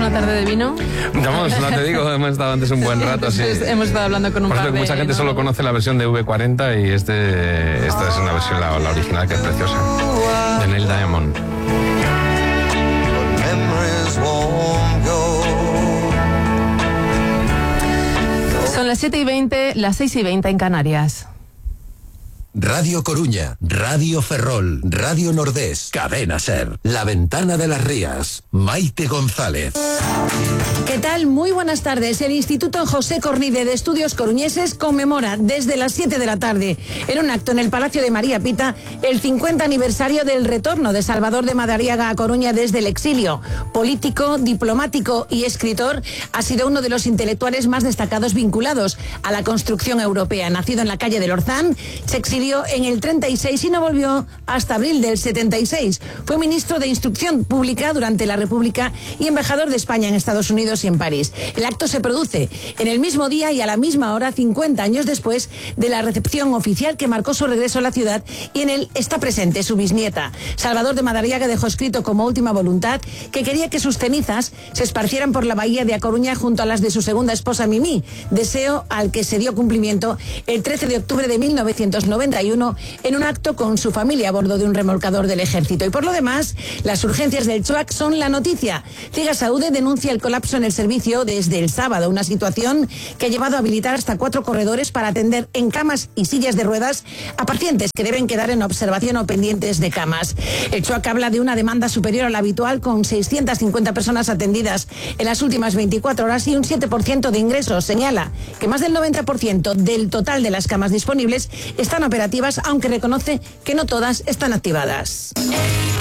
una tarde de vino? Vamos, no te digo, hemos estado antes un buen rato. Sí. Hemos estado hablando con un par de... Mucha gente solo conoce la versión de V40 y esta es una versión, la original, que es preciosa, de Neil Diamond. Son las 7:20, las 6:20 en Canarias. Radio Coruña, Radio Ferrol, Radio Nordés, Cadena Ser, La Ventana de las Rías, Maite González. ¿Qué tal? Muy buenas tardes. El Instituto José Cornide de Estudios Coruñeses conmemora desde las 7 de la tarde, en un acto en el Palacio de María Pita, el 50 aniversario del retorno de Salvador de Madariaga a Coruña desde el exilio. Político, diplomático y escritor, ha sido uno de los intelectuales más destacados vinculados a la construcción europea. Nacido en la calle del Orzán, se exilió en el 36 y no volvió hasta abril del 76. Fue ministro de Instrucción Pública durante la República y embajador de España en Estados Unidos y en París. El acto se produce en el mismo día y a la misma hora, 50 años después de la recepción oficial que marcó su regreso a la ciudad, y en él está presente su bisnieta. Salvador de Madariaga dejó escrito como última voluntad que quería que sus cenizas se esparcieran por la bahía de A Coruña junto a las de su segunda esposa Mimí, deseo al que se dio cumplimiento el 13 de octubre de 1991 en un acto con su familia a bordo de un remolcador del ejército. Y por lo demás, las urgencias del CHOAC son la noticia. Ciga Saúde denuncia el colapso en el servicio desde el sábado, una situación que ha llevado a habilitar hasta 4 corredores para atender en camas y sillas de ruedas a pacientes que deben quedar en observación o pendientes de camas. El CHOAC habla de una demanda superior a la habitual, con 650 personas atendidas en las últimas 24 horas y un 7% de ingresos. Señala que más del 90% del total de las camas disponibles están operativas, aunque reconoce que no todas están activadas.